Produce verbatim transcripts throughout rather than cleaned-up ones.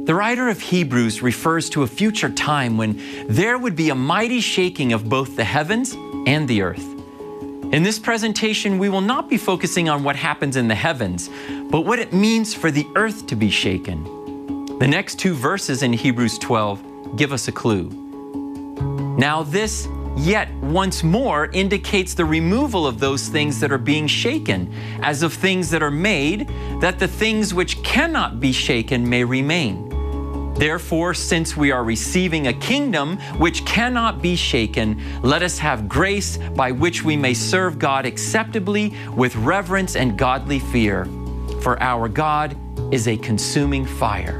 The writer of Hebrews refers to a future time when there would be a mighty shaking of both the heavens and the earth. In this presentation, we will not be focusing on what happens in the heavens, but what it means for the earth to be shaken. The next two verses in Hebrews twelve give us a clue. Now this yet once more indicates the removal of those things that are being shaken, as of things that are made, that the things which cannot be shaken may remain. Therefore, since we are receiving a kingdom which cannot be shaken, let us have grace by which we may serve God acceptably with reverence and godly fear. For our God is a consuming fire.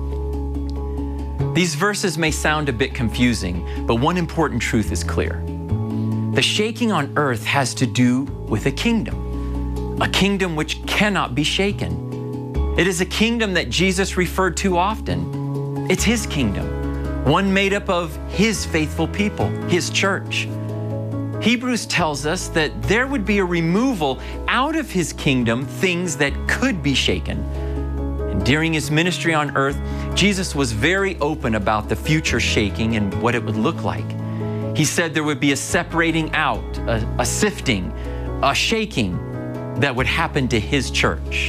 These verses may sound a bit confusing, but one important truth is clear. The shaking on earth has to do with a kingdom, a kingdom which cannot be shaken. It is a kingdom that Jesus referred to often. It's His kingdom, one made up of His faithful people, His church. Hebrews tells us that there would be a removal out of His kingdom, things that could be shaken. And during His ministry on earth, Jesus was very open about the future shaking and what it would look like. He said there would be a separating out, a, a sifting, a shaking that would happen to His church.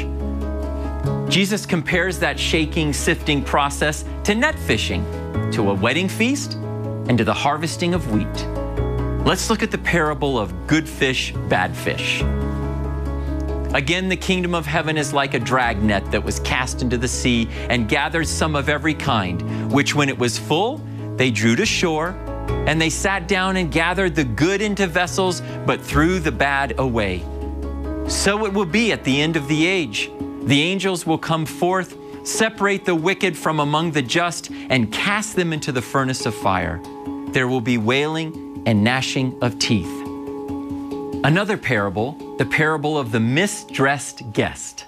Jesus compares that shaking, sifting process to net fishing, to a wedding feast, and to the harvesting of wheat. Let's look at the parable of good fish, bad fish. Again, the kingdom of heaven is like a drag net that was cast into the sea and gathered some of every kind, which when it was full, they drew to shore, and they sat down and gathered the good into vessels, but threw the bad away. So it will be at the end of the age. The angels will come forth, separate the wicked from among the just, and cast them into the furnace of fire. There will be wailing and gnashing of teeth. Another parable, the parable of the misdressed guest.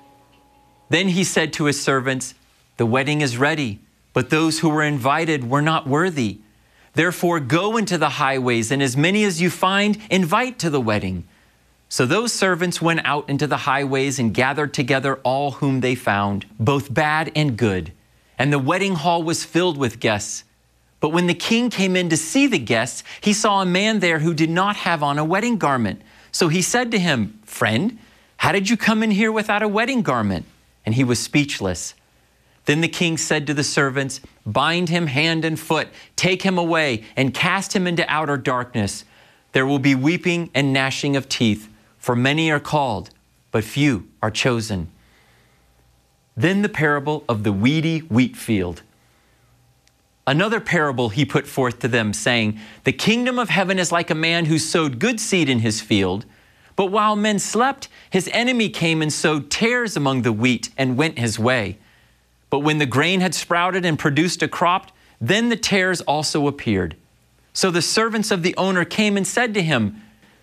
Then he said to his servants, "The wedding is ready, but those who were invited were not worthy. Therefore go into the highways, and as many as you find, invite to the wedding." So those servants went out into the highways and gathered together all whom they found, both bad and good. And the wedding hall was filled with guests. But when the king came in to see the guests, he saw a man there who did not have on a wedding garment. So he said to him, "Friend, how did you come in here without a wedding garment?" And he was speechless. Then the king said to the servants, "Bind him hand and foot, take him away, and cast him into outer darkness. There will be weeping and gnashing of teeth. For many are called, but few are chosen." Then the parable of the weedy wheat field. Another parable he put forth to them, saying, "The kingdom of heaven is like a man who sowed good seed in his field. But while men slept, his enemy came and sowed tares among the wheat and went his way. But when the grain had sprouted and produced a crop, then the tares also appeared. So the servants of the owner came and said to him,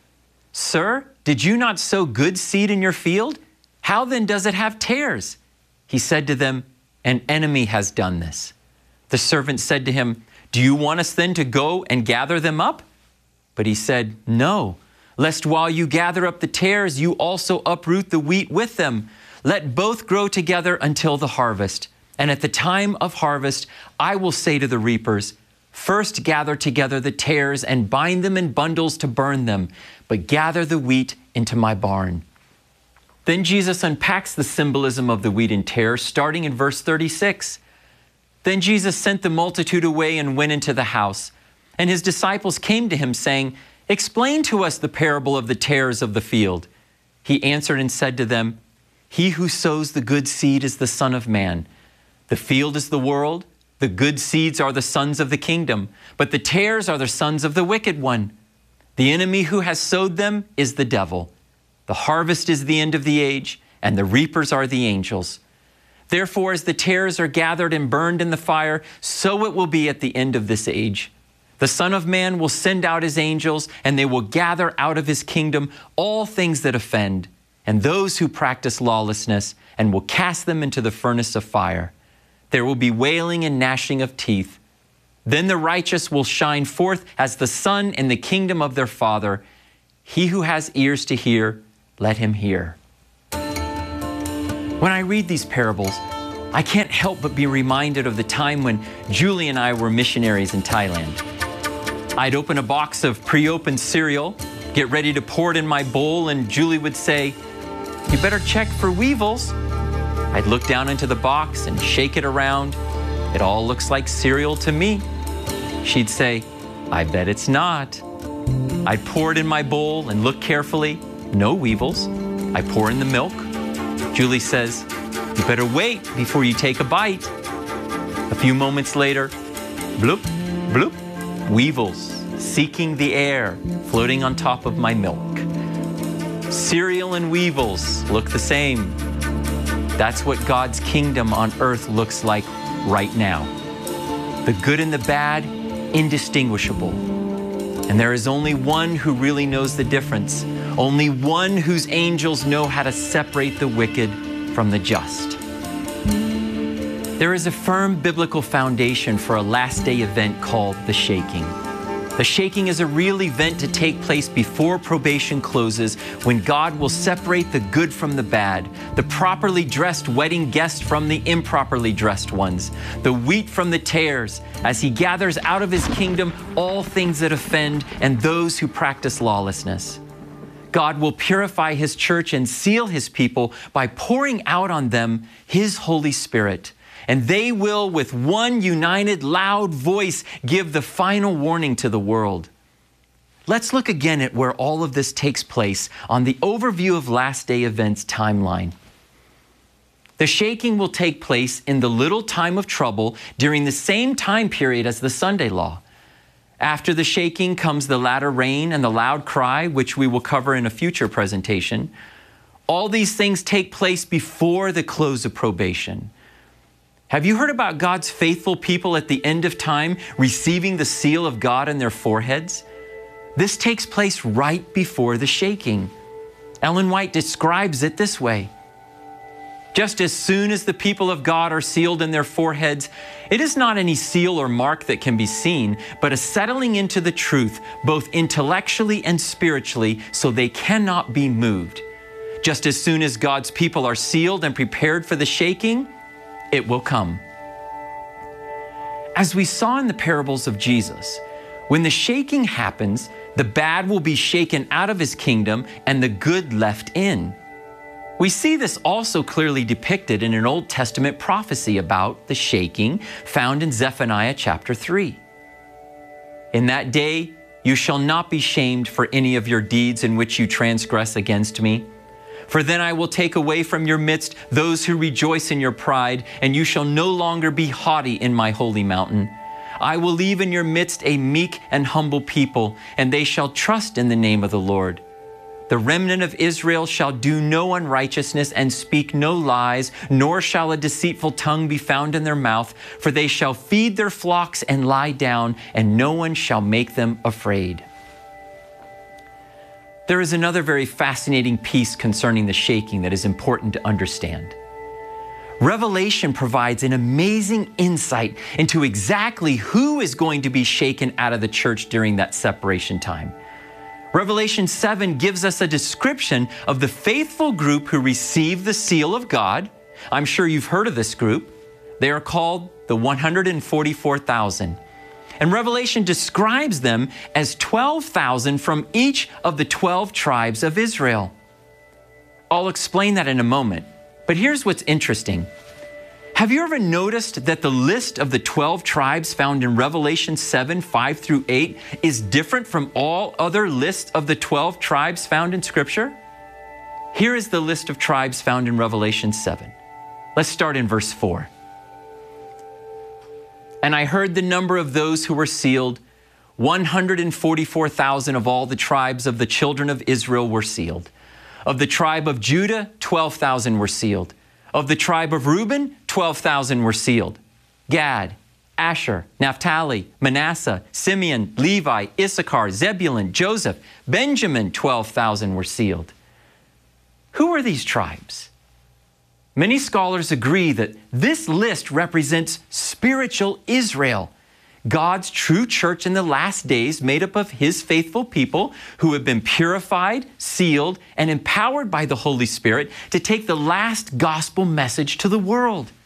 'Sir, did you not sow good seed in your field? How then does it have tares?' He said to them, 'An enemy has done this.' The servant said to him, 'Do you want us then to go and gather them up?' But he said, 'No, lest while you gather up the tares, you also uproot the wheat with them. Let both grow together until the harvest. And at the time of harvest, I will say to the reapers, first gather together the tares and bind them in bundles to burn them, but gather the wheat into my barn.'" Then Jesus unpacks the symbolism of the wheat and tares, starting in verse thirty-six. "Then Jesus sent the multitude away and went into the house. And his disciples came to him, saying, 'Explain to us the parable of the tares of the field.' He answered and said to them, 'He who sows the good seed is the Son of Man. The field is the world. The good seeds are the sons of the kingdom, but the tares are the sons of the wicked one. The enemy who has sowed them is the devil. The harvest is the end of the age, and the reapers are the angels. Therefore, as the tares are gathered and burned in the fire, so it will be at the end of this age. The Son of Man will send out his angels, and they will gather out of his kingdom all things that offend, and those who practice lawlessness, and will cast them into the furnace of fire. There will be wailing and gnashing of teeth. Then the righteous will shine forth as the sun in the kingdom of their Father. He who has ears to hear, let him hear." When I read these parables, I can't help but be reminded of the time when Julie and I were missionaries in Thailand. I'd open a box of pre-opened cereal, get ready to pour it in my bowl, and Julie would say, "You better check for weevils." I'd look down into the box and shake it around. "It all looks like cereal to me." She'd say, "I bet it's not." I'd pour it in my bowl and look carefully. No weevils. I pour in the milk. Julie says, "You better wait before you take a bite." A few moments later, bloop, bloop, weevils seeking the air, floating on top of my milk. Cereal and weevils look the same. That's what God's kingdom on earth looks like right now. The good and the bad, indistinguishable. And there is only one who really knows the difference. Only one whose angels know how to separate the wicked from the just. There is a firm biblical foundation for a last day event called the shaking. The shaking is a real event to take place before probation closes, when God will separate the good from the bad, the properly dressed wedding guests from the improperly dressed ones, the wheat from the tares, as he gathers out of his kingdom all things that offend and those who practice lawlessness. God will purify his church and seal his people by pouring out on them his Holy Spirit. And they will, with one united, loud voice, give the final warning to the world. Let's look again at where all of this takes place on the overview of Last Day Events timeline. The shaking will take place in the little time of trouble during the same time period as the Sunday law. After the shaking comes the latter rain and the loud cry, which we will cover in a future presentation. All these things take place before the close of probation. Have you heard about God's faithful people at the end of time receiving the seal of God in their foreheads? This takes place right before the shaking. Ellen White describes it this way: just as soon as the people of God are sealed in their foreheads, it is not any seal or mark that can be seen, but a settling into the truth, both intellectually and spiritually, so they cannot be moved. Just as soon as God's people are sealed and prepared for the shaking, it will come. As we saw in the parables of Jesus, when the shaking happens, the bad will be shaken out of his kingdom and the good left in. We see this also clearly depicted in an Old Testament prophecy about the shaking found in Zephaniah chapter three. In that day, you shall not be shamed for any of your deeds in which you transgress against me. For then I will take away from your midst those who rejoice in your pride, and you shall no longer be haughty in my holy mountain. I will leave in your midst a meek and humble people, and they shall trust in the name of the Lord. The remnant of Israel shall do no unrighteousness and speak no lies, nor shall a deceitful tongue be found in their mouth, for they shall feed their flocks and lie down, and no one shall make them afraid. There is another very fascinating piece concerning the shaking that is important to understand. Revelation provides an amazing insight into exactly who is going to be shaken out of the church during that separation time. Revelation seven gives us a description of the faithful group who received the seal of God. I'm sure you've heard of this group. They are called the one hundred forty-four thousand. And Revelation describes them as twelve thousand from each of the twelve tribes of Israel. I'll explain that in a moment, but here's what's interesting. Have you ever noticed that the list of the twelve tribes found in Revelation seven, five through eight is different from all other lists of the twelve tribes found in Scripture? Here is the list of tribes found in Revelation seven. Let's start in verse four. And I heard the number of those who were sealed. one hundred forty-four thousand of all the tribes of the children of Israel were sealed. Of the tribe of Judah, twelve thousand were sealed. Of the tribe of Reuben, twelve thousand were sealed. Gad, Asher, Naphtali, Manasseh, Simeon, Levi, Issachar, Zebulun, Joseph, Benjamin, twelve thousand were sealed. Who are these tribes? Many scholars agree that this list represents spiritual Israel, God's true church in the last days, made up of his faithful people who have been purified, sealed, and empowered by the Holy Spirit to take the last gospel message to the world.